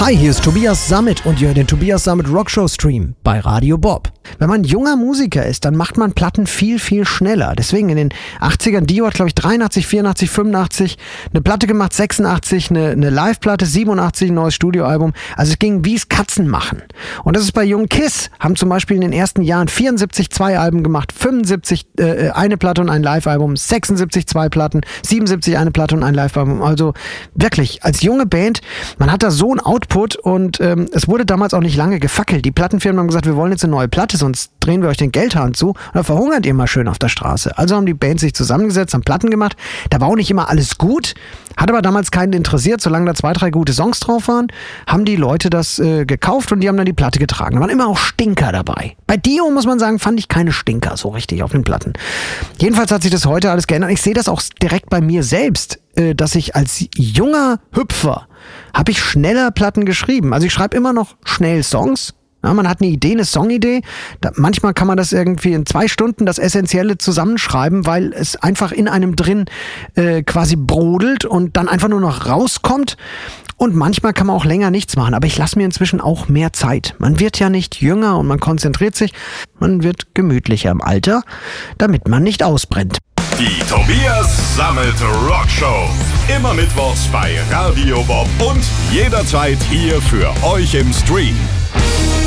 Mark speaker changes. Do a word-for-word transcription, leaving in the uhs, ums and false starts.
Speaker 1: Hi, hier ist Tobias Sammet und ihr hört den Tobias Sammet Rockshow Stream bei Radio Bob. Wenn man junger Musiker ist, dann macht man Platten viel, viel schneller. Deswegen in den achtzigern, Dio hat glaube ich dreiundachtzig, vierundachtzig, fünfundachtzig eine Platte gemacht, sechsundachtzig eine, eine Live-Platte, siebenundachtzig ein neues Studioalbum. Also es ging wie es Katzen machen. Und das ist bei jungen Kiss, haben zum Beispiel in den ersten Jahren vierundsiebzig zwei Alben gemacht, fünfundsiebzig äh, eine Platte und ein Live-Album, sechsundsiebzig zwei Platten, siebenundsiebzig eine Platte und ein Live-Album. Also wirklich, als junge Band, man hat da so ein Output und ähm, es wurde damals auch nicht lange gefackelt. Die Plattenfirmen haben gesagt, wir wollen jetzt eine neue Platte, sonst drehen wir euch den Geldhahn zu und dann verhungert ihr mal schön auf der Straße. Also haben die Bands sich zusammengesetzt, haben Platten gemacht. Da war auch nicht immer alles gut, hat aber damals keinen interessiert. Solange da zwei, drei gute Songs drauf waren, haben die Leute das äh, gekauft und die haben dann die Platte getragen. Da waren immer auch Stinker dabei. Bei Dio, muss man sagen, fand ich keine Stinker so richtig auf den Platten. Jedenfalls hat sich das heute alles geändert. Ich sehe das auch direkt bei mir selbst, äh, dass ich als junger Hüpfer habe ich schneller Platten geschrieben. Also ich schreibe immer noch schnell Songs. Ja, man hat eine Idee, eine Songidee. Da, manchmal kann man das irgendwie in zwei Stunden das Essentielle zusammenschreiben, weil es einfach in einem drin äh, quasi brodelt und dann einfach nur noch rauskommt. Und manchmal kann man auch länger nichts machen. Aber ich lasse mir inzwischen auch mehr Zeit. Man wird ja nicht jünger und man konzentriert sich. Man wird gemütlicher im Alter, damit man nicht ausbrennt.
Speaker 2: Die Tobias Sammet Rockshow. Immer mittwochs bei Radio Bob und jederzeit hier für euch im Stream.